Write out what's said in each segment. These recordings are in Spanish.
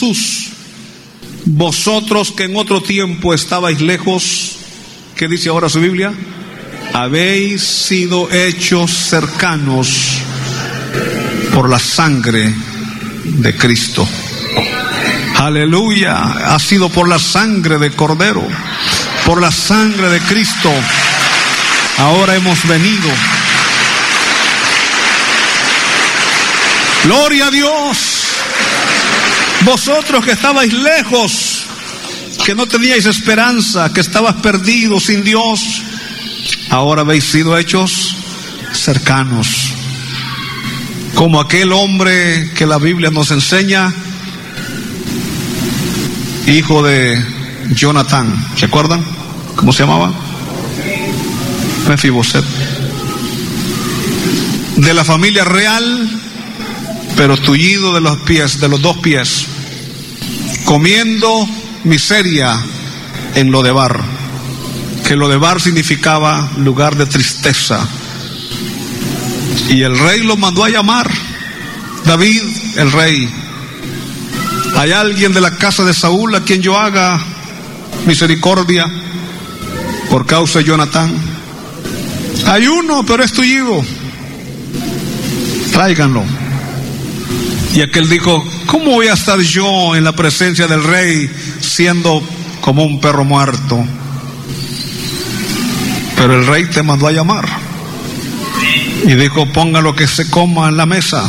Jesús, vosotros que en otro tiempo estabais lejos, ¿qué dice ahora su Biblia? Habéis sido hechos cercanos por la sangre de Cristo. Aleluya, ha sido por la sangre de Cordero, por la sangre de Cristo. Ahora hemos venido. Gloria a Dios. Vosotros que estabais lejos, que no teníais esperanza, que estabas perdidos sin Dios, ahora habéis sido hechos cercanos. Como aquel hombre que la Biblia nos enseña, hijo de Jonatán, ¿se acuerdan? ¿Cómo se llamaba? Mefiboset. De la familia real, pero tullido de los pies, de los dos pies, comiendo miseria en Lodebar, que Lodebar significaba lugar de tristeza. Y el rey lo mandó a llamar, David, el rey. ¿Hay alguien de la casa de Saúl a quien yo haga misericordia por causa de Jonatán? Hay uno, pero es tullido. Tráiganlo. Y aquel dijo: ¿cómo voy a estar yo en la presencia del rey siendo como un perro muerto? Pero el rey te mandó a llamar y dijo: ponga lo que se coma en la mesa.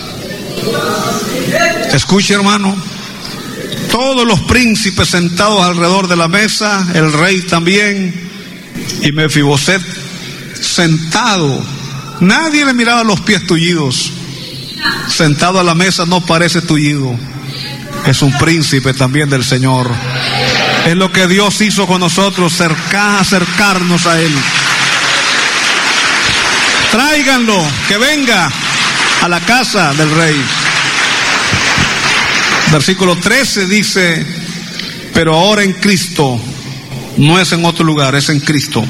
Escuche, hermano, todos los príncipes sentados alrededor de la mesa, el rey también, y Mefiboset sentado, nadie le miraba los pies tullidos. Sentado a la mesa no parece tullido, es un príncipe también del Señor. Es lo que Dios hizo con nosotros, acercarnos a Él. Tráiganlo, que venga a la casa del rey. Versículo 13 dice: pero ahora en Cristo, no es en otro lugar, es en Cristo.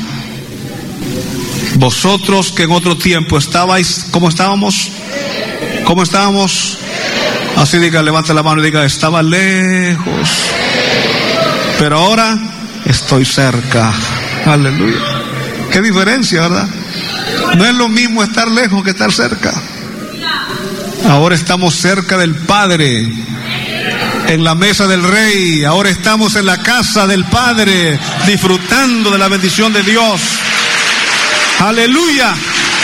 Vosotros que en otro tiempo estabais, ¿cómo estábamos? ¿Cómo estábamos? Así diga, levante la mano y diga: estaba lejos, pero ahora estoy cerca. Aleluya. Qué diferencia, ¿verdad? No es lo mismo estar lejos que estar cerca. Ahora estamos cerca del Padre, en la mesa del Rey. Ahora estamos en la casa del Padre, disfrutando de la bendición de Dios. Aleluya.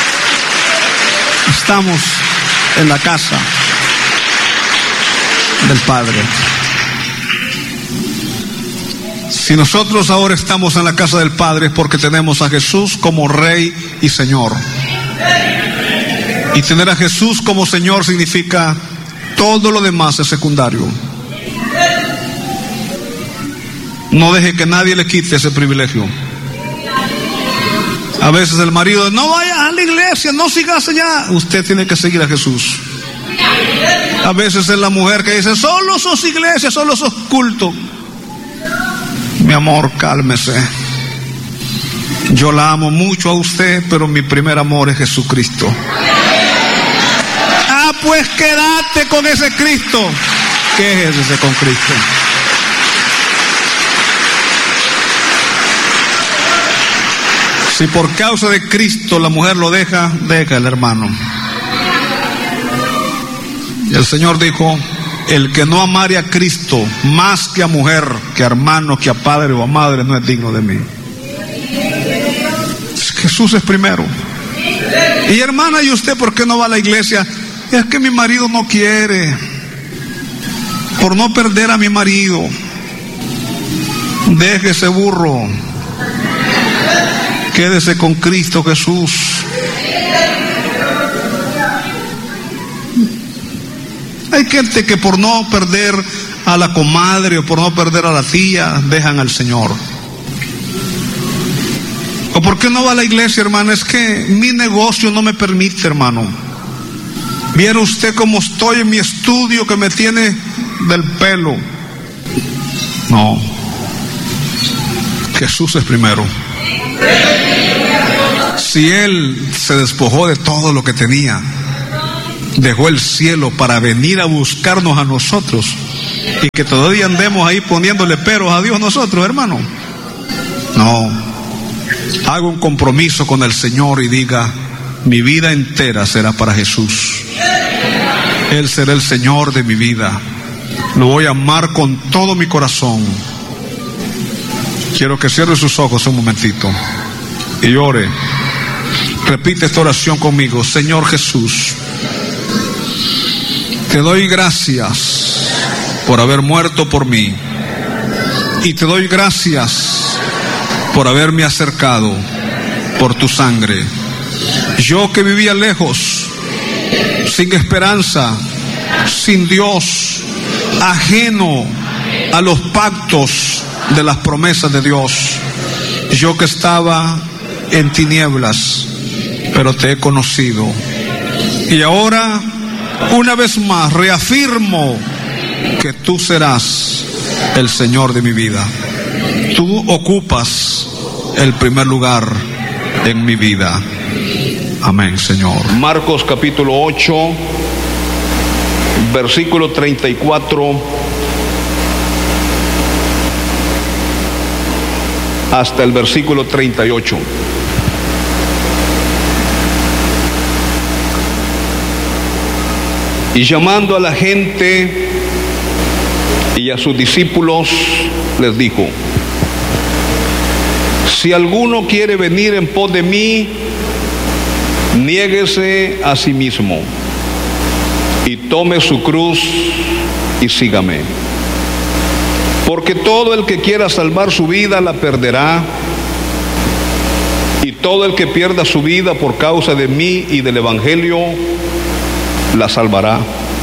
Estamos en la casa del Padre. Si nosotros ahora estamos en la casa del Padre es porque tenemos a Jesús como Rey y Señor. Y tener a Jesús como Señor significa todo lo demás es secundario. No deje que nadie le quite ese privilegio. A veces el marido: no vaya a la iglesia, no sigas allá. Usted tiene que seguir a Jesús. A veces es la mujer que dice: solo sos iglesia, solo sos culto. Mi amor, cálmese. Yo la amo mucho a usted, pero mi primer amor es Jesucristo. Ah, pues quédate con ese Cristo. Quédese con Cristo. Si por causa de Cristo la mujer lo deja, deja el hermano. Y el Señor dijo: el que no amare a Cristo más que a mujer, que a hermano, que a padre o a madre, no es digno de mí. Jesús es primero. Y hermana, ¿y usted por qué no va a la iglesia? Es que mi marido no quiere. Por no perder a mi marido, deje ese burro. Quédese con Cristo Jesús. Hay gente que por no perder a la comadre o por no perder a la tía, dejan al Señor. ¿O por qué no va a la iglesia, hermano? Es que mi negocio no me permite, hermano. ¿Viera usted cómo estoy en mi estudio que me tiene del pelo? No. Jesús es primero. Si Él se despojó de todo lo que tenía, dejó el cielo para venir a buscarnos a nosotros, y que todavía andemos ahí poniéndole peros a Dios nosotros, hermano. No, haga un compromiso con el Señor y diga: mi vida entera será para Jesús. Él será el Señor de mi vida. Lo voy a amar con todo mi corazón. Quiero que cierre sus ojos un momentito y ore. Repite esta oración conmigo. Señor Jesús, te doy gracias por haber muerto por mí, y te doy gracias por haberme acercado por tu sangre. Yo que vivía lejos, sin esperanza, sin Dios, ajeno a los pactos de las promesas de Dios. Yo que estaba en tinieblas, pero te he conocido. Y ahora, una vez más, reafirmo que tú serás el Señor de mi vida. Tú ocupas el primer lugar en mi vida. Amén, Señor. Marcos capítulo 8, versículo 34 hasta el versículo 38. Y llamando a la gente y a sus discípulos, les dijo: si alguno quiere venir en pos de mí, niéguese a sí mismo y tome su cruz y sígame. Porque todo el que quiera salvar su vida la perderá, y todo el que pierda su vida por causa de mí y del Evangelio la salvará.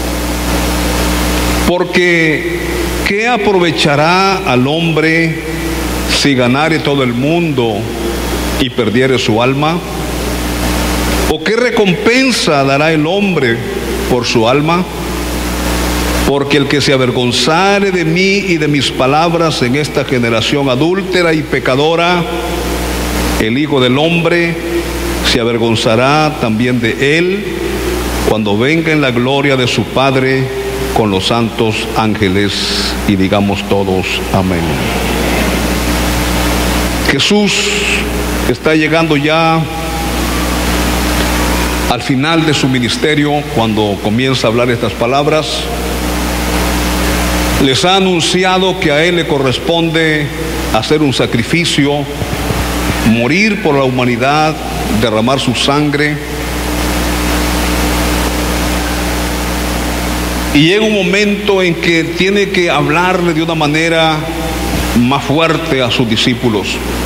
Porque ¿qué aprovechará al hombre si ganare todo el mundo y perdiere su alma? ¿O qué recompensa dará el hombre por su alma? Porque el que se avergonzare de mí y de mis palabras en esta generación adúltera y pecadora, el Hijo del Hombre se avergonzará también de él cuando venga en la gloria de su Padre con los santos ángeles. Y digamos todos: amén. Jesús está llegando ya al final de su ministerio cuando comienza a hablar estas palabras. Les ha anunciado que a Él le corresponde hacer un sacrificio, morir por la humanidad, derramar su sangre. Y llega un momento en que tiene que hablarle de una manera más fuerte a sus discípulos.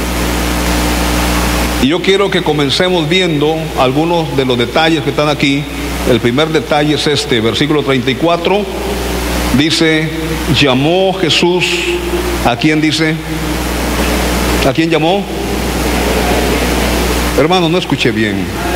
Y yo quiero que comencemos viendo algunos de los detalles que están aquí. El primer detalle es este, versículo 34. Dice: llamó Jesús, ¿a quién dice? ¿A quién llamó? Hermano, no escuché bien.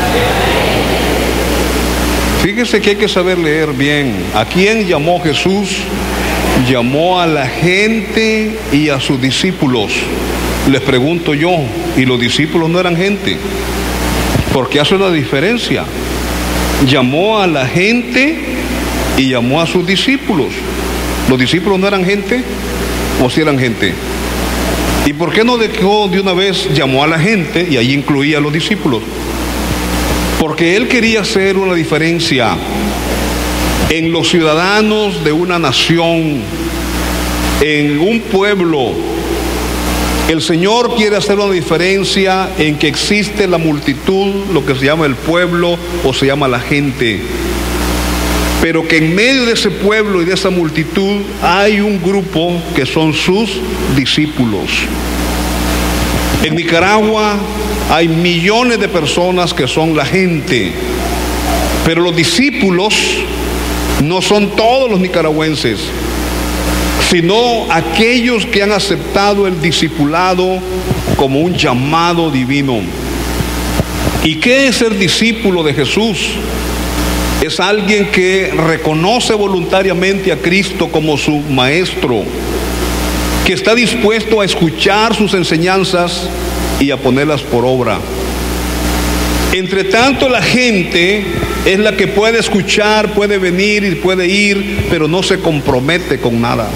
Fíjese que hay que saber leer bien. ¿A quién llamó Jesús? Llamó a la gente y a sus discípulos. Les pregunto yo, ¿y los discípulos no eran gente? Porque hace una diferencia. Llamó a la gente y llamó a sus discípulos. ¿Los discípulos no eran gente o sí eran gente? ¿Y por qué no dejó de una vez, llamó a la gente y ahí incluía a los discípulos? Porque Él quería hacer una diferencia en los ciudadanos de una nación, en un pueblo. El Señor quiere hacer una diferencia en que existe la multitud, lo que se llama el pueblo o se llama la gente. Pero que en medio de ese pueblo y de esa multitud hay un grupo que son sus discípulos. En Nicaragua hay millones de personas que son la gente, pero los discípulos no son todos los nicaragüenses, sino aquellos que han aceptado el discipulado como un llamado divino. ¿Y qué es ser discípulo de Jesús? Es alguien que reconoce voluntariamente a Cristo como su maestro, que está dispuesto a escuchar sus enseñanzas y a ponerlas por obra. Entre tanto, la gente es la que puede escuchar, puede venir y puede ir, pero no se compromete con nada.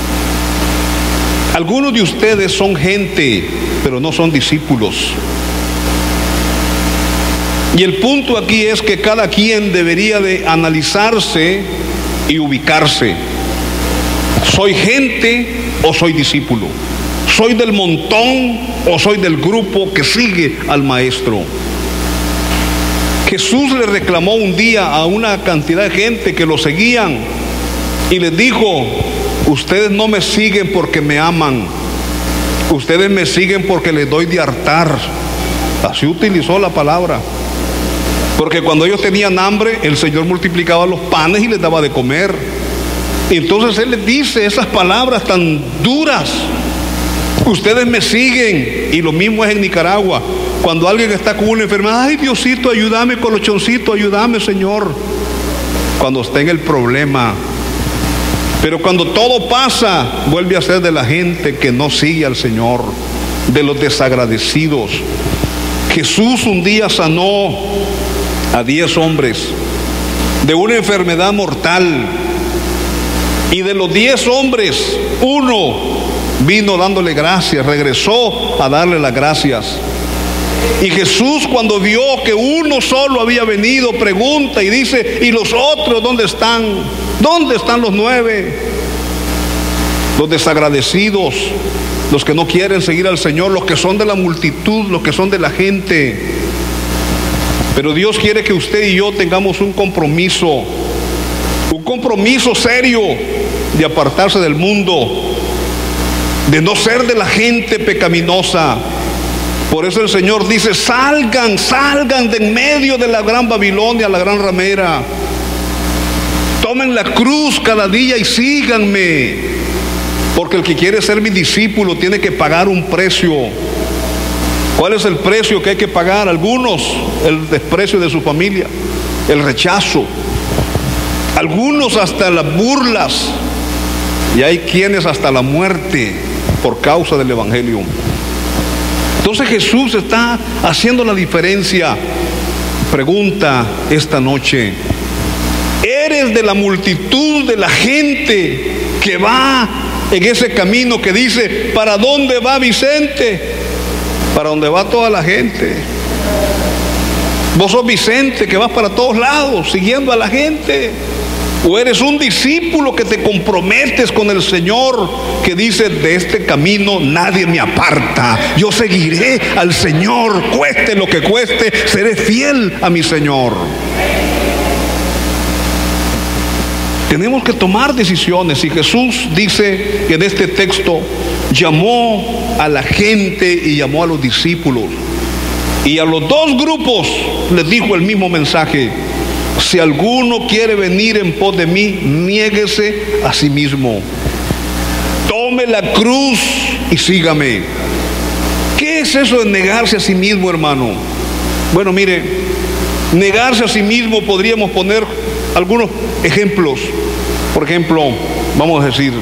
Algunos de ustedes son gente, pero no son discípulos. Y el punto aquí es que cada quien debería de analizarse y ubicarse. ¿Soy gente o soy discípulo? ¿Soy del montón o soy del grupo que sigue al maestro? Jesús le reclamó un día a una cantidad de gente que lo seguían y les dijo: ustedes no me siguen porque me aman, ustedes me siguen porque les doy de hartar. Así utilizó la palabra. Porque cuando ellos tenían hambre, el Señor multiplicaba los panes y les daba de comer. Entonces Él les dice esas palabras tan duras: ustedes me siguen. Y lo mismo es en Nicaragua. Cuando alguien está con una enfermedad: ay, Diosito, ayúdame, colochoncito, ayúdame, Señor. Cuando está en el problema. Pero cuando todo pasa, vuelve a ser de la gente que no sigue al Señor, de los desagradecidos. Jesús un día sanó a 10 hombres de una enfermedad mortal. Y de los 10 hombres, uno vino dándole gracias, regresó a darle las gracias. Y Jesús, cuando vio que uno solo había venido, pregunta y dice: ¿y los otros dónde están? ¿Dónde están los 9? Los desagradecidos, los que no quieren seguir al Señor, los que son de la multitud, los que son de la gente. Pero Dios quiere que usted y yo tengamos un compromiso serio de apartarse del mundo, de no ser de la gente pecaminosa. Por eso el Señor dice: salgan de en medio de la gran Babilonia, la gran ramera. Tomen la cruz cada día y síganme. Porque el que quiere ser mi discípulo tiene que pagar un precio. ¿Cuál es el precio que hay que pagar? Algunos, el desprecio de su familia, el rechazo. Algunos hasta las burlas. Y hay quienes hasta la muerte por causa del Evangelio. Entonces Jesús está haciendo la diferencia. Pregunta esta noche: ¿eres de la multitud de la gente que va en ese camino que dice: ¿para dónde va Vicente? Para donde va toda la gente. Vos sos Vicente que vas para todos lados siguiendo a la gente. ¿O eres un discípulo que te comprometes con el Señor, que dice: de este camino nadie me aparta, yo seguiré al Señor, cueste lo que cueste, seré fiel a mi Señor? Tenemos que tomar decisiones. Y Jesús dice que en este texto llamó a la gente y llamó a los discípulos. Y a los dos grupos les dijo el mismo mensaje: si alguno quiere venir en pos de mí, niéguese a sí mismo. Tome la cruz y sígame. ¿Qué es eso de negarse a sí mismo, hermano? Bueno, mire, negarse a sí mismo, podríamos poner algunos ejemplos. Por ejemplo, vamos a decir,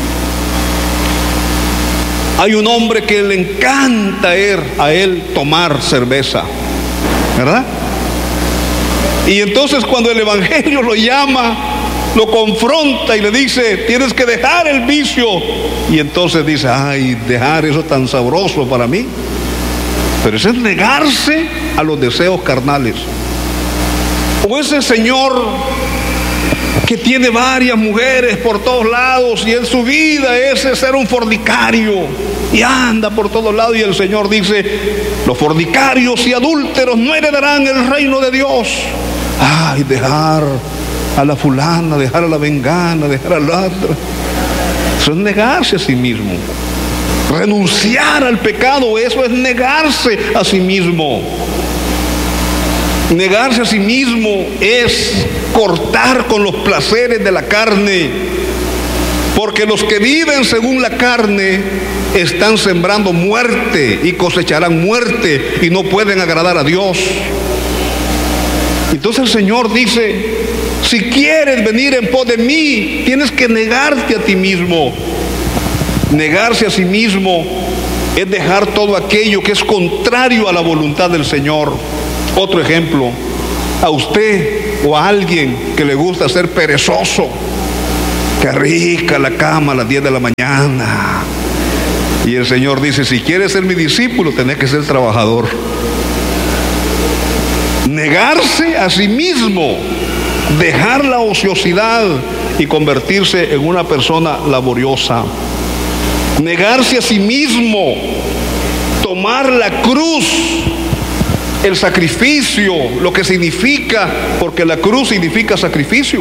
hay un hombre que le encanta a él tomar cerveza, ¿verdad? Y entonces cuando el Evangelio lo llama, lo confronta y le dice: tienes que dejar el vicio. Y entonces dice: ay, dejar eso tan sabroso para mí. Pero eso es negarse a los deseos carnales. O ese señor que tiene varias mujeres por todos lados y en su vida es ser un fornicario y anda por todos lados, y el Señor dice: los fornicarios y adúlteros no heredarán el reino de Dios. Ay, dejar a la fulana, dejar a la vengana, dejar a la otra. Eso es negarse a sí mismo. Renunciar al pecado, eso es negarse a sí mismo. Negarse a sí mismo es cortar con los placeres de la carne, porque los que viven según la carne están sembrando muerte y cosecharán muerte, y no pueden agradar a Dios. Entonces el Señor dice: si quieres venir en pos de mí, tienes que negarte a ti mismo. Negarse a sí mismo es dejar todo aquello que es contrario a la voluntad del Señor. Otro ejemplo, a usted o a alguien que le gusta ser perezoso, que rica la cama a las 10 de la mañana. Y el Señor dice, si quieres ser mi discípulo, tenés que ser trabajador. Negarse a sí mismo, dejar la ociosidad y convertirse en una persona laboriosa. Negarse a sí mismo, tomar la cruz, el sacrificio, lo que significa, porque la cruz significa sacrificio.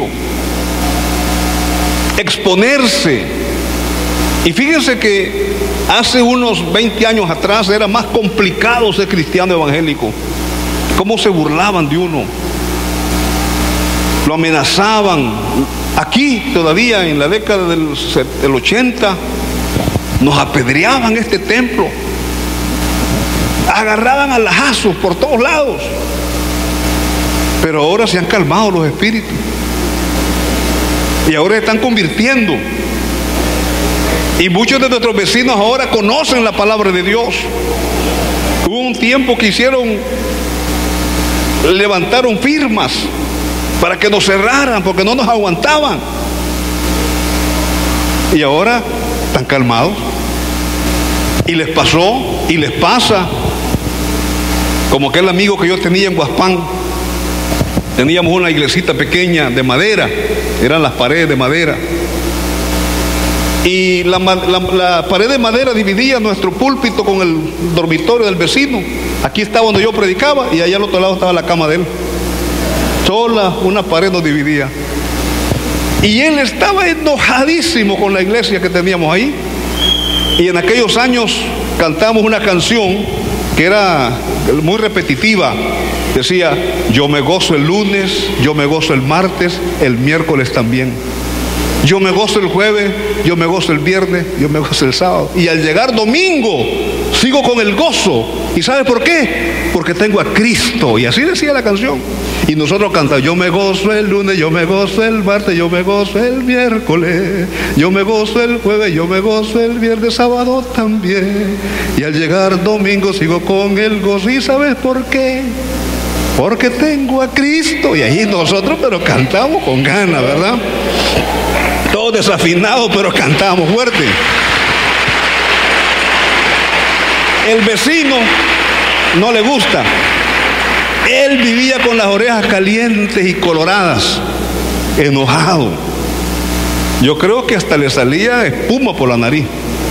Exponerse. Y fíjense que hace unos 20 años atrás era más complicado ser cristiano evangélico. Cómo se burlaban de uno, lo amenazaban. Aquí todavía en la década del 80 nos apedreaban este templo, agarraban a lajazos por todos lados. Pero ahora se han calmado los espíritus y ahora se están convirtiendo. Y muchos de nuestros vecinos ahora conocen la palabra de Dios. Hubo un tiempo que levantaron firmas para que nos cerraran porque no nos aguantaban. Y ahora están calmados. Y les pasó y les pasa como aquel amigo que yo tenía en Guaspán. Teníamos una iglesita pequeña de madera, eran las paredes de madera. Y la pared de madera dividía nuestro púlpito con el dormitorio del vecino. Aquí estaba donde yo predicaba y allá al otro lado estaba la cama de él. Sola una pared nos dividía. Y él estaba enojadísimo con la iglesia que teníamos ahí. Y en aquellos años cantamos una canción que era muy repetitiva. Decía, yo me gozo el lunes, yo me gozo el martes, el miércoles también. Yo me gozo el jueves, yo me gozo el viernes, yo me gozo el sábado. Y al llegar domingo, sigo con el gozo. ¿Y sabe por qué? Porque tengo a Cristo. Y así decía la canción. Y nosotros cantamos, yo me gozo el lunes, yo me gozo el martes, yo me gozo el miércoles, yo me gozo el jueves, yo me gozo el viernes, sábado también. Y al llegar domingo sigo con el gozo. ¿Y sabes por qué? Porque tengo a Cristo. Y ahí nosotros, pero cantamos con ganas, ¿verdad? Todos desafinados, pero cantamos fuerte. El vecino no le gusta. Él vivía con las orejas calientes y coloradas, enojado. Yo creo que hasta le salía espuma por la nariz.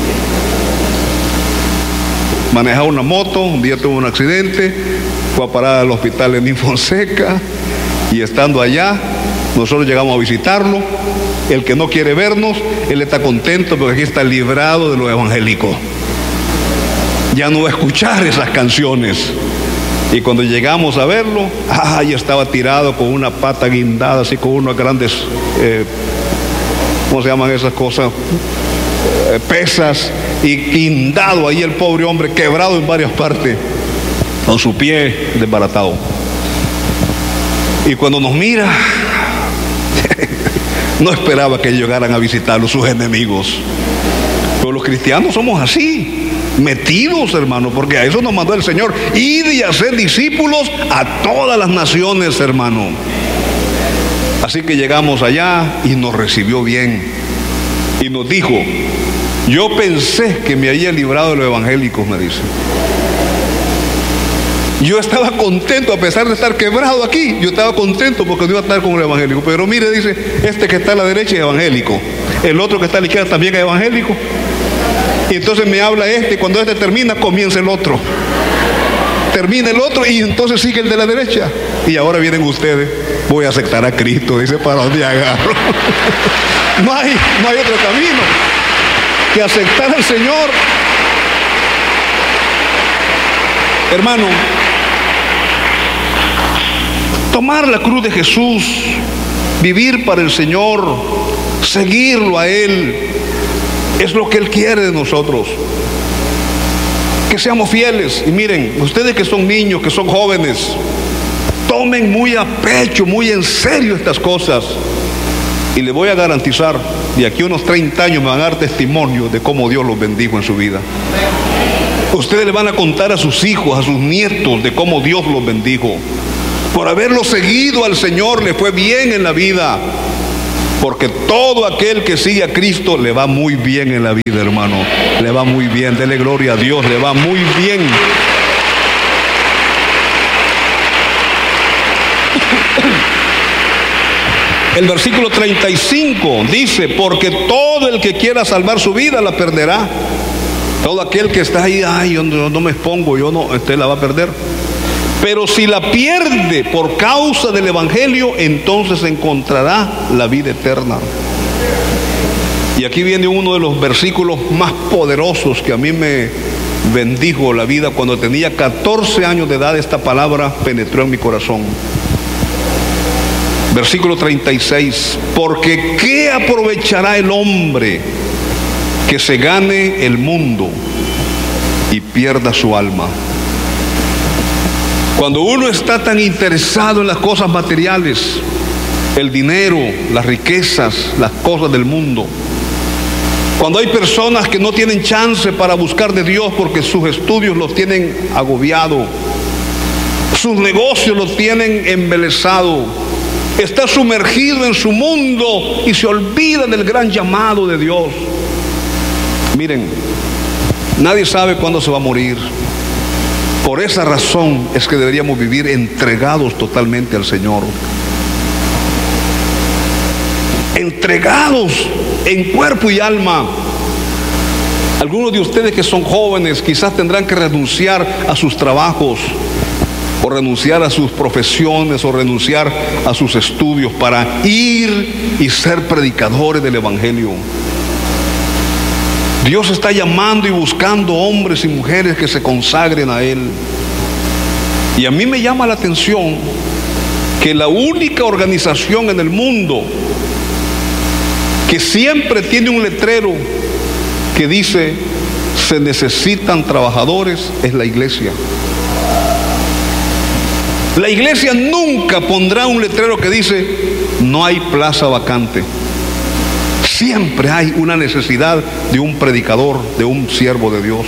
Manejaba una moto, un día tuvo un accidente, fue a parar al hospital en Fonseca y estando allá, nosotros llegamos a visitarlo. El que no quiere vernos, él está contento porque aquí está librado de lo evangélico. Ya no va a escuchar esas canciones. Y cuando llegamos a verlo, ya estaba tirado con una pata guindada, así con unas grandes, ¿cómo se llaman esas cosas? Pesas, y guindado ahí el pobre hombre, quebrado en varias partes, con su pie desbaratado. Y cuando nos mira, no esperaba que llegaran a visitarlo sus enemigos. Pero los cristianos somos así, metidos, hermano, porque a eso nos mandó el Señor. Id y hacer discípulos a todas las naciones, hermano. Así que llegamos allá y nos recibió bien. Y nos dijo, yo pensé que me había librado de los evangélicos, me dice. Yo estaba contento, a pesar de estar quebrado aquí, yo estaba contento porque no iba a estar con el evangélico. Pero mire, dice, este que está a la derecha es evangélico, el otro que está a la izquierda también es evangélico. Y entonces me habla este, y cuando este termina, comienza el otro. Termina el otro y entonces sigue el de la derecha. Y ahora vienen ustedes, voy a aceptar a Cristo, dice, ¿para dónde agarro? No hay otro camino que aceptar al Señor. Hermano, tomar la cruz de Jesús, vivir para el Señor, seguirlo a Él, es lo que Él quiere de nosotros. Que seamos fieles. Y miren, ustedes que son niños, que son jóvenes, tomen muy a pecho, muy en serio estas cosas. Y les voy a garantizar, de aquí a unos 30 años me van a dar testimonio de cómo Dios los bendijo en su vida. Ustedes le van a contar a sus hijos, a sus nietos, de cómo Dios los bendijo. Por haberlo seguido al Señor le fue bien en la vida. Porque todo aquel que sigue a Cristo le va muy bien en la vida, hermano. Le va muy bien, dele gloria a Dios, le va muy bien. El versículo 35 dice: porque todo el que quiera salvar su vida la perderá. Todo aquel que está ahí, yo no me expongo, usted la va a perder. Pero si la pierde por causa del evangelio, entonces encontrará la vida eterna. Y aquí viene uno de los versículos más poderosos que a mí me bendijo la vida. Cuando tenía 14 años de edad, esta palabra penetró en mi corazón. Versículo 36: porque ¿qué aprovechará el hombre que se gane el mundo y pierda su alma? Cuando uno está tan interesado en las cosas materiales, el dinero, las riquezas, las cosas del mundo, cuando hay personas que no tienen chance para buscar de Dios porque sus estudios los tienen agobiado, sus negocios los tienen embelesado, está sumergido en su mundo y se olvida del gran llamado de Dios. Miren, nadie sabe cuándo se va a morir. Por esa razón es que deberíamos vivir entregados totalmente al Señor. Entregados en cuerpo y alma. Algunos de ustedes que son jóvenes quizás tendrán que renunciar a sus trabajos, o renunciar a sus profesiones, o renunciar a sus estudios para ir y ser predicadores del evangelio. Dios está llamando y buscando hombres y mujeres que se consagren a Él. Y a mí me llama la atención que la única organización en el mundo que siempre tiene un letrero que dice: se necesitan trabajadores, es la iglesia. La iglesia nunca pondrá un letrero que dice: no hay plaza vacante. Siempre hay una necesidad de un predicador, de un siervo de Dios.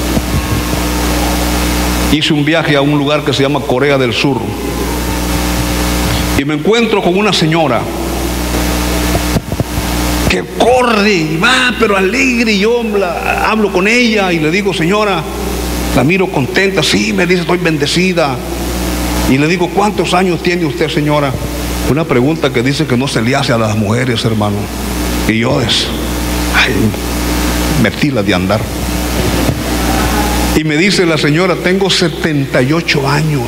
Hice un viaje a un lugar que se llama Corea del Sur y me encuentro con una señora que corre y va, pero alegre, y yo hablo con ella y le digo: señora, la miro contenta. Sí, me dice: estoy bendecida. Y le digo: ¿cuántos años tiene usted, señora? Una pregunta que dice que no se le hace a las mujeres, hermano. Y yo metí la de andar. Y me dice la señora: tengo 78 años,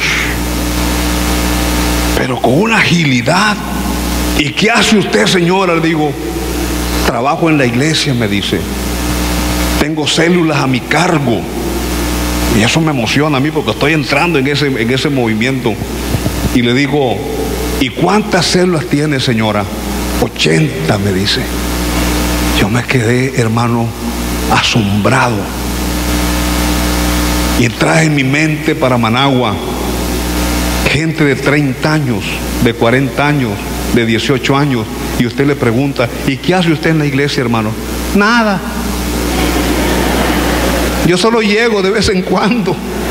pero con una agilidad. ¿Y qué hace usted, señora? Le digo: trabajo en la iglesia, me dice. Tengo células a mi cargo. Y eso me emociona a mí porque estoy entrando en ese movimiento. Y le digo: ¿y cuántas células tiene, señora? 80, me dice. Yo me quedé, hermano, asombrado. Y traje en mi mente para Managua gente de 30 años, de 40 años, de 18 años. Y usted le pregunta: ¿y qué hace usted en la iglesia, hermano? Nada. Yo solo llego de vez en cuando.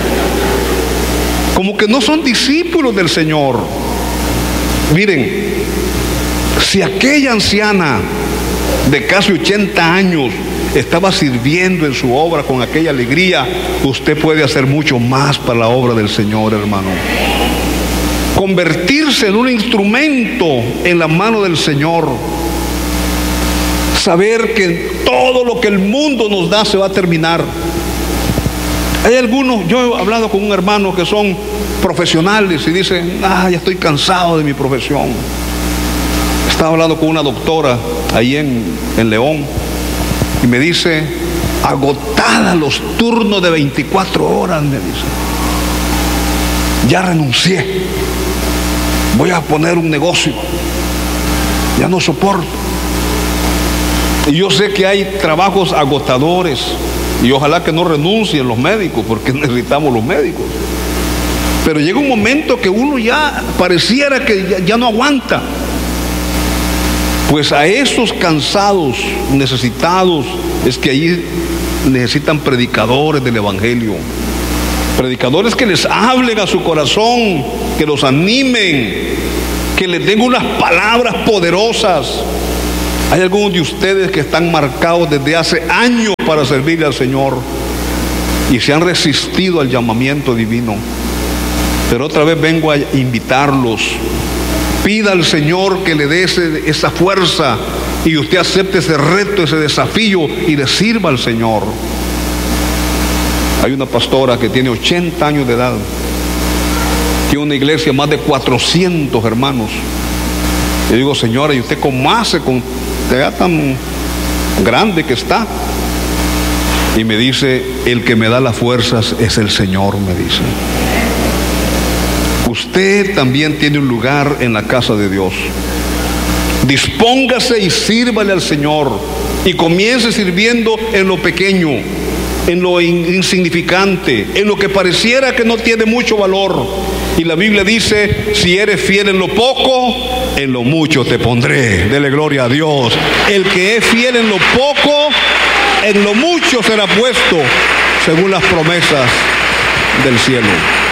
Como que no son discípulos del Señor. Miren, si aquella anciana de casi 80 años estaba sirviendo en su obra con aquella alegría, usted puede hacer mucho más para la obra del Señor, hermano. Convertirse en un instrumento en la mano del Señor. Saber que todo lo que el mundo nos da se va a terminar. Hay algunos, yo he hablado con un hermano que son profesionales y dicen: ya estoy cansado de mi profesión. Estaba hablando con una doctora ahí en León y me dice: agotada los turnos de 24 horas, me dice, ya renuncié, voy a poner un negocio, ya no soporto. Y yo sé que hay trabajos agotadores y ojalá que no renuncien los médicos, porque necesitamos los médicos. Pero llega un momento que uno ya pareciera que ya no aguanta. Pues a esos cansados, necesitados, es que ahí necesitan predicadores del Evangelio. Predicadores que les hablen a su corazón, que los animen, que les den unas palabras poderosas. Hay algunos de ustedes que están marcados desde hace años para servirle al Señor y se han resistido al llamamiento divino. Pero otra vez vengo a invitarlos. Pida al Señor que le dé esa fuerza y usted acepte ese reto, ese desafío y le sirva al Señor. Hay una pastora que tiene 80 años de edad, tiene una iglesia más de 400 hermanos. Yo digo, señora, ¿y usted cómo hace con edad tan grande que está? Y me dice, el que me da las fuerzas es el Señor, me dice. Usted también tiene un lugar en la casa de Dios. Dispóngase y sírvale al Señor y comience sirviendo en lo pequeño, en lo insignificante, en lo que pareciera que no tiene mucho valor. Y la Biblia dice, si eres fiel en lo poco, en lo mucho te pondré. Dele gloria a Dios. El que es fiel en lo poco, en lo mucho será puesto, según las promesas del cielo.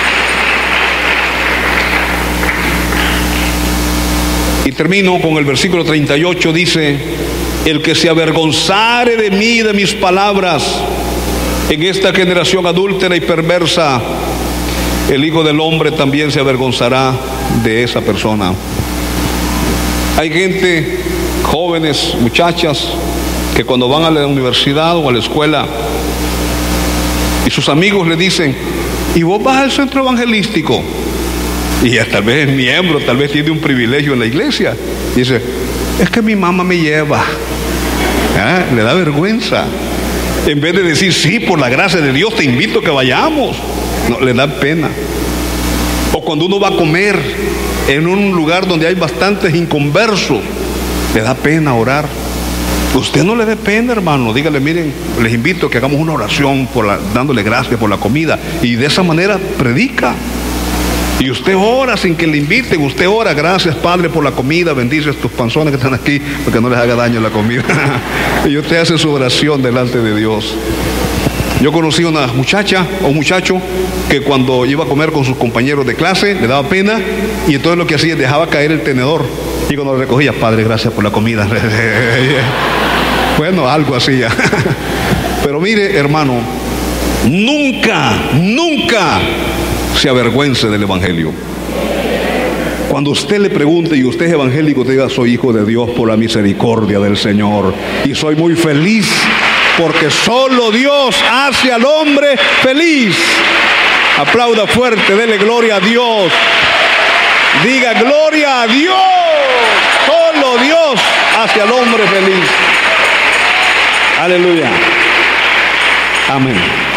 Y termino con el versículo 38, dice, el que se avergonzare de mí y de mis palabras en esta generación adúltera y perversa, el Hijo del Hombre también se avergonzará de esa persona. Hay gente, jóvenes, muchachas, que cuando van a la universidad o a la escuela y sus amigos le dicen, ¿y vos vas al centro evangelístico? Y ya tal vez es miembro, tal vez tiene un privilegio en la iglesia. Y dice, es que mi mamá me lleva. Le da vergüenza. En vez de decir, sí, por la gracia de Dios te invito a que vayamos. No, le da pena. O cuando uno va a comer en un lugar donde hay bastantes inconversos, le da pena orar. Usted no le dé pena, hermano. Dígale, miren, les invito a que hagamos una oración dándole gracias por la comida. Y de esa manera predica. Y usted ora sin que le inviten, usted ora, gracias Padre por la comida, bendice estos panzones que están aquí, porque no les haga daño la comida. Y usted hace su oración delante de Dios. Yo conocí una muchacha o un muchacho que cuando iba a comer con sus compañeros de clase, le daba pena, y entonces lo que hacía es dejaba caer el tenedor. Y cuando lo recogía, Padre, gracias por la comida. Bueno, algo así ya. Pero mire, hermano, nunca se avergüence del Evangelio. Cuando usted le pregunte y usted es evangélico, te diga, soy hijo de Dios por la misericordia del Señor y soy muy feliz porque solo Dios hace al hombre feliz. Aplauda fuerte, dele gloria a Dios. Diga gloria a Dios. Solo Dios hace al hombre feliz. Aleluya. Amén.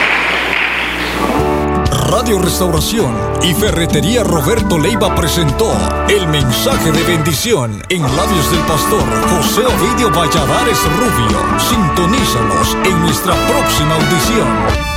Radio Restauración y Ferretería Roberto Leiva presentó el mensaje de bendición en labios del pastor José Ovidio Valladares Rubio. Sintonízanos en nuestra próxima audición.